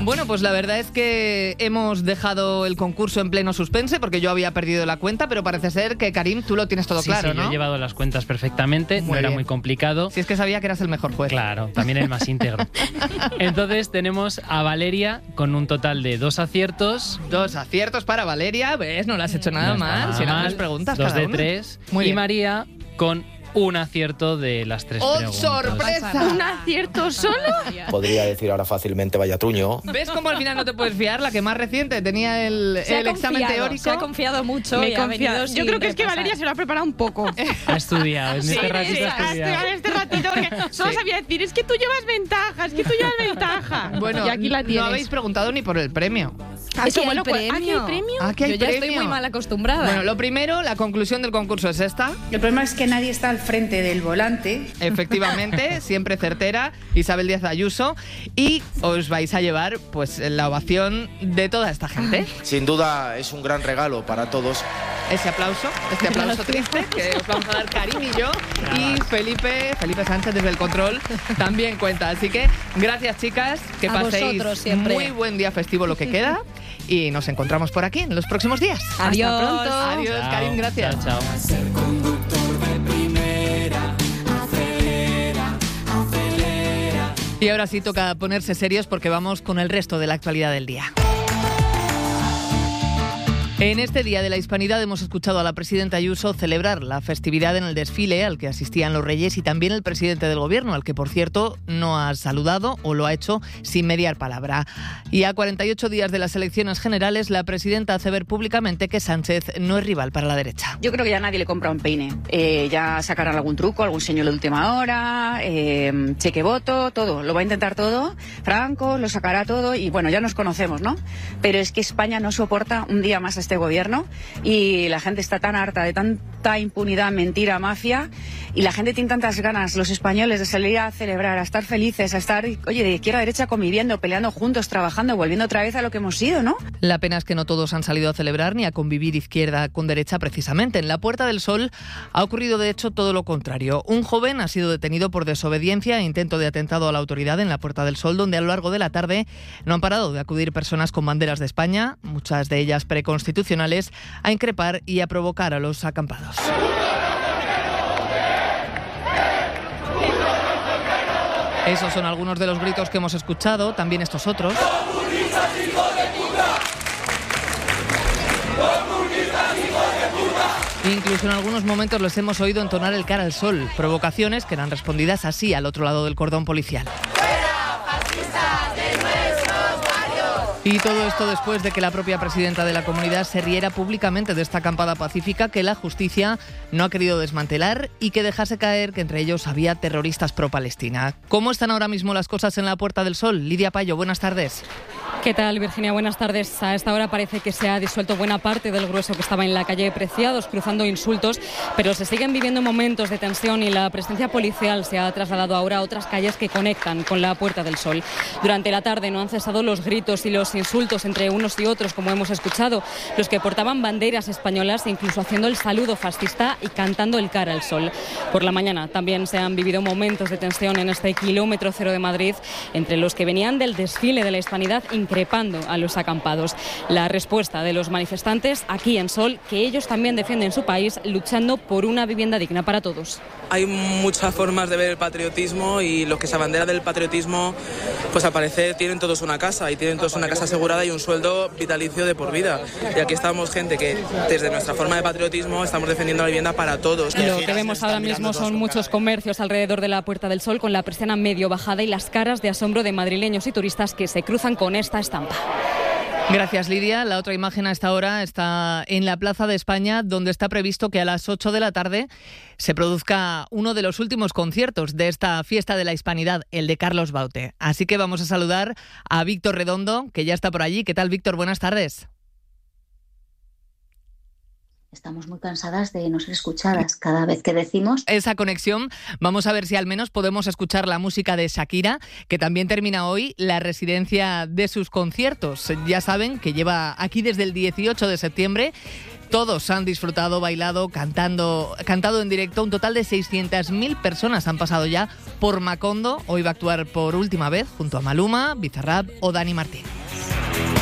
Bueno, pues la verdad es que hemos dejado el concurso en pleno suspense porque yo había perdido la cuenta, pero parece ser que, Karim, tú lo tienes todo claro, ¿no? Yo he llevado las cuentas perfectamente, no era muy complicado. Si es que sabía que eras el mejor juez. Claro, también el más íntegro. Entonces tenemos a Valeria con un total de 2 aciertos. 2 aciertos para Valeria, ¿ves? No le has hecho nada mal. Si eran 3 preguntas 2 cada de una. 3. Muy y bien. María con un acierto de las 3 ¡Oh, preguntas. sorpresa! ¿Un acierto solo? Podría decir ahora fácilmente vaya truño. ¿Ves cómo al final no te puedes fiar? La que más reciente tenía el examen teórico. Se ha confiado mucho y ha venido Yo creo que es que Valeria se lo ha preparado un poco. Ha estudiado, en este ratito ha ha estudiado estudiado. en este ratito porque solo sabía decir, es que tú llevas ventaja. Bueno, y aquí la tienes. no habéis preguntado ni por el premio. Aquí hay bueno, premio. ¿aquí hay premio? Aquí hay Yo ya estoy premio. muy mal acostumbrada. Bueno, lo primero, la conclusión del concurso es esta. El problema es que nadie está al frente del volante. Efectivamente, siempre certera, Isabel Díaz Ayuso. Y os vais a llevar pues la ovación de toda esta gente. Sin duda es un gran regalo para todos. Este aplauso triste que os vamos a dar Karim y yo. Y Felipe Sánchez desde el control también cuenta. Así que gracias, chicas, que A paséis vosotros siempre. muy buen día festivo lo que queda. Y nos encontramos por aquí en los próximos días. Adiós. Hasta pronto. Adiós, Chao. Karim, gracias. Chao, chao. Y ahora sí toca ponerse serios porque vamos con el resto de la actualidad del día. En este Día de la Hispanidad hemos escuchado a la presidenta Ayuso celebrar la festividad en el desfile al que asistían los reyes y también el presidente del gobierno, al que por cierto no ha saludado o lo ha hecho sin mediar palabra. Y a 48 días de las elecciones generales, la presidenta hace ver públicamente que Sánchez no es rival para la derecha. Yo creo que ya nadie le compra un peine. Ya sacarán algún truco, algún señuelo de última hora, cheque voto, todo. Lo va a intentar todo. Franco lo sacará todo y bueno, ya nos conocemos, ¿no? Pero es que España no soporta un día más este gobierno y la gente está tan harta de tanta impunidad, mentira, mafia y la gente tiene tantas ganas, los españoles, de salir a celebrar, a estar felices, a estar, oye, de izquierda a derecha conviviendo, peleando juntos, trabajando, volviendo otra vez a lo que hemos sido, ¿no? La pena es que no todos han salido a celebrar ni a convivir izquierda con derecha precisamente. En la Puerta del Sol ha ocurrido de hecho todo lo contrario. Un joven ha sido detenido por desobediencia e intento de atentado a la autoridad en la Puerta del Sol, donde a lo largo de la tarde no han parado de acudir personas con banderas de España, muchas de ellas preconstitucionales, a increpar y a provocar a los acampados. Esos son algunos de los gritos que hemos escuchado, también estos otros. Incluso en algunos momentos les hemos oído entonar el cara al sol, provocaciones que eran respondidas así al otro lado del cordón policial. Y todo esto después de que la propia presidenta de la comunidad se riera públicamente de esta acampada pacífica que la justicia no ha querido desmantelar y que dejase caer que entre ellos había terroristas pro-Palestina. ¿Cómo están ahora mismo las cosas en la Puerta del Sol? Lidia Payo, buenas tardes. ¿Qué tal, Virginia? Buenas tardes. A esta hora parece que se ha disuelto buena parte del grueso que estaba en la calle Preciados, cruzando insultos, pero se siguen viviendo momentos de tensión y la presencia policial se ha trasladado ahora a otras calles que conectan con la Puerta del Sol. Durante la tarde no han cesado los gritos y los insultos entre unos y otros, como hemos escuchado, los que portaban banderas españolas, incluso haciendo el saludo fascista y cantando el cara al sol. Por la mañana también se han vivido momentos de tensión en este kilómetro cero de Madrid, entre los que venían del desfile de la Hispanidad increpando a los acampados. La respuesta de los manifestantes aquí en Sol, que ellos también defienden su país luchando por una vivienda digna para todos. Hay muchas formas de ver el patriotismo y los que se abanderan del patriotismo, pues al parecer tienen todos una casa y tienen todos una casa asegurada y un sueldo vitalicio de por vida. Y aquí estamos gente que desde nuestra forma de patriotismo estamos defendiendo la vivienda para todos. Lo que vemos ahora mismo son muchos comercios alrededor de la Puerta del Sol con la persiana medio bajada y las caras de asombro de madrileños y turistas que se cruzan con esta estampa. Gracias, Lidia. La otra imagen a esta hora está en la Plaza de España, donde está previsto que a las 8 de la tarde se produzca uno de los últimos conciertos de esta fiesta de la Hispanidad, el de Carlos Baute. Así que vamos a saludar a Víctor Redondo, que ya está por allí. ¿Qué tal, Víctor? Buenas tardes. Estamos muy cansadas de no ser escuchadas cada vez que decimos esa conexión. Vamos a ver si al menos podemos escuchar la música de Shakira, que también termina hoy la residencia de sus conciertos. Ya saben que lleva aquí desde el 18 de septiembre. Todos han disfrutado, bailado, cantado en directo. Un total de 600.000 personas han pasado ya por Macondo. Hoy va a actuar por última vez junto a Maluma, Bizarrap o Dani Martín.